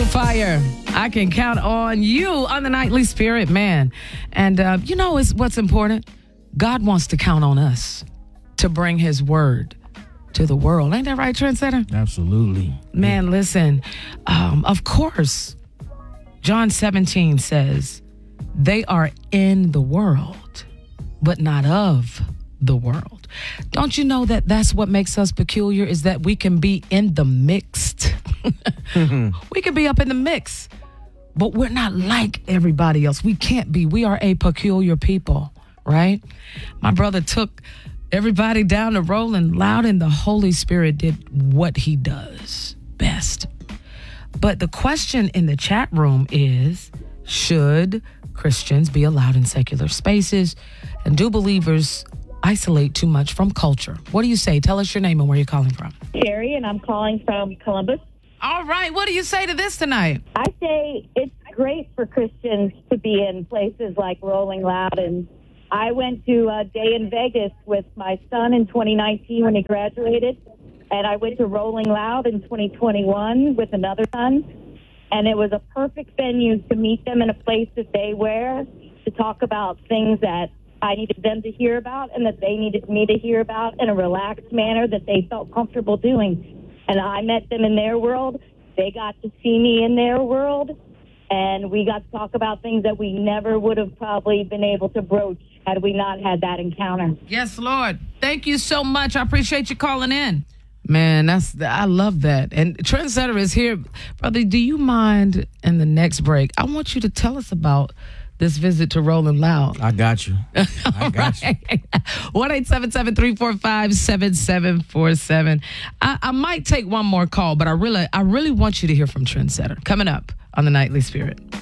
through fire. I can count on you on the Nightly Spirit, man. And you know what's important? God wants to count on us to bring his word to the world. Ain't that right, Trendsetter? Absolutely. Man, listen, of course, John 17 says, they are in the world, but not of the world. Don't you know that that's what makes us peculiar, is that we can be in the mixed. We can be up in the mix, but we're not like everybody else. We can't be. We are a peculiar people, right? My brother took everybody down to Rolling Loud, and the Holy Spirit did what he does best. But the question in the chat room is, should Christians be allowed in secular spaces? And do believers isolate too much from culture? What do you say? Tell us your name and where you're calling from. Sherry, and I'm calling from Columbus. All right. What do you say to this tonight? I say it's great for Christians to be in places like Rolling Loud. And I went to a day in Vegas with my son in 2019 when he graduated. And I went to Rolling Loud in 2021 with another son. And it was a perfect venue to meet them in a place that they were, to talk about things that I needed them to hear about and that they needed me to hear about in a relaxed manner that they felt comfortable doing. And I met them in their world. They got to see me in their world. And we got to talk about things that we never would have probably been able to broach had we not had that encounter. Yes, Lord. Thank you so much. I appreciate you calling in. Man, I love that. And Trendsetter is here. Brother, do you mind in the next break? I want you to tell us about this visit to Rolling Loud. I got you. I got you. 1-877-345-7747. I might take one more call, but I really want you to hear from Trendsetter. Coming up on the Nightly Spirit.